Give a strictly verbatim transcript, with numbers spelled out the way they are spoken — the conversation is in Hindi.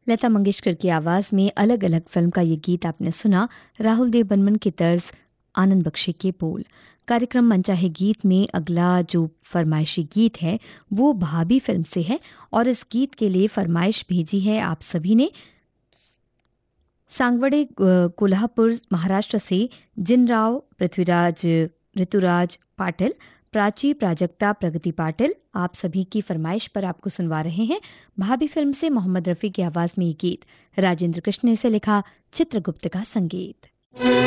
लता मंगेशकर की आवाज़ में अलग अलग फिल्म का ये गीत आपने सुना। राहुल देव बर्मन की तर्ज, आनंद बख्शी के बोल। कार्यक्रम मनचाहे गीत में अगला जो फरमाइशी गीत है वो भाभी फिल्म से है और इस गीत के लिए फरमाइश भेजी है आप सभी ने सांगवड़े कोल्हापुर महाराष्ट्र से जिनराव, पृथ्वीराज, ऋतुराज पाटिल, प्राची, प्राजक्ता, प्रगति पाटिल, आप सभी की फरमाइश पर आपको सुनवा रहे हैं भाभी फिल्म से मोहम्मद रफ़ी की आवाज़ में ये गीत। राजेंद्र कृष्ण ने इसे लिखा, चित्रगुप्त का संगीत।